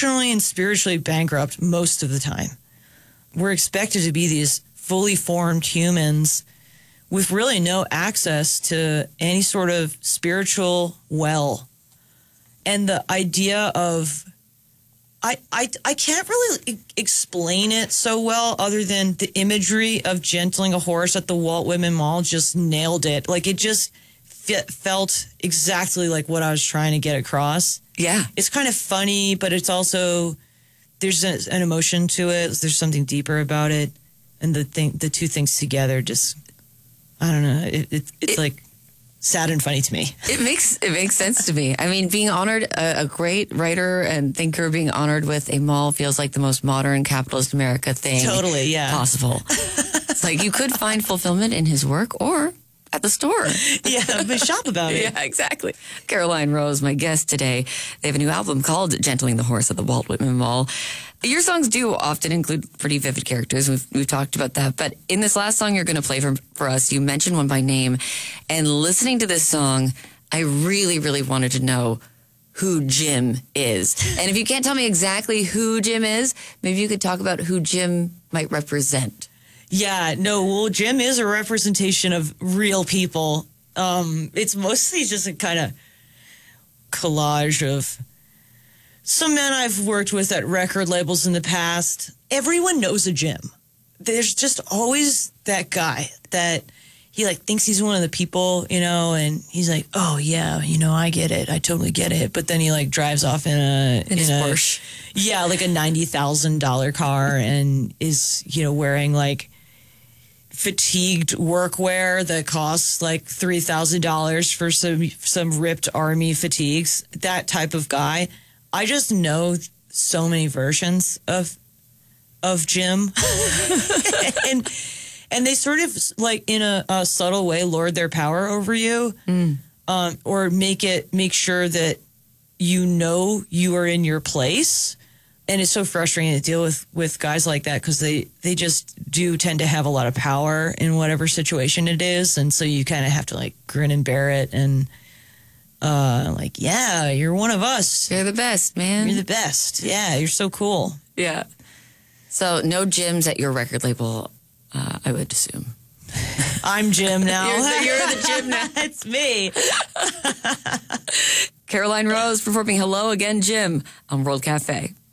emotionally and spiritually bankrupt most of the time. We're expected to be these fully formed humans with really no access to any sort of spiritual well. And the idea of, I can't really explain it so well other than the imagery of gentling a horse at the Walt Whitman Mall just nailed it. Like, it just felt exactly like what I was trying to get across. Yeah. It's kind of funny, but it's also, there's an emotion to it. There's something deeper about it. And the two things together just, I don't know. It's like sad and funny to me. It makes sense to me. I mean, being honored, a great writer and thinker being honored with a mall feels like the most modern capitalist America thing Totally, yeah. possible. It's like you could find fulfillment in his work or at the store. Yeah, but shop about it. Yeah, exactly. Caroline Rose, my guest today. They have a new album called Gentling the Horse at the Walt Whitman Mall. Your songs do often include pretty vivid characters. We've talked about that. But in this last song you're going to play for us, you mentioned one by name. And listening to this song, I really, really wanted to know who Jim is. And if you can't tell me exactly who Jim is, maybe you could talk about who Jim might represent. Yeah, no, well, Jim is a representation of real people. It's mostly just a kind of collage of some men I've worked with at record labels in the past. Everyone knows a Jim. There's just always that guy that he like thinks he's one of the people, you know, and he's like, oh yeah, you know, I get it. I totally get it. But then he like drives off in his Porsche. Yeah, like a $90,000 car and is, you know, wearing like fatigued workwear that costs like $3,000 for some ripped army fatigues. That type of guy. I just know so many versions of Jim, and they sort of like in a subtle way lord their power over you, or make sure that you know you are in your place. And it's so frustrating to deal with guys like that because they just do tend to have a lot of power in whatever situation it is. And so you kind of have to like grin and bear it and like, yeah, you're one of us. You're the best, man. You're the best. Yeah, you're so cool. Yeah. So no Jims at your record label, I would assume. I'm Jim now. You're the Jim now. It's me. Caroline Rose performing Hello Again, Jim on World Cafe.